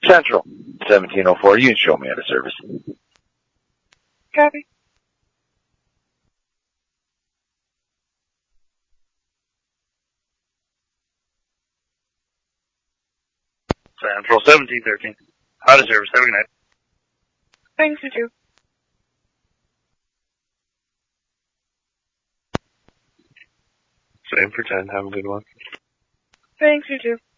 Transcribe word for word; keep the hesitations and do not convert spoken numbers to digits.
Central, seventeen oh four, you can show me out of service. Copy. Central, seventeen thirteen. Out of service. Have a good night. Thanks, you too. Same for ten. Have a good one. Thanks, you too.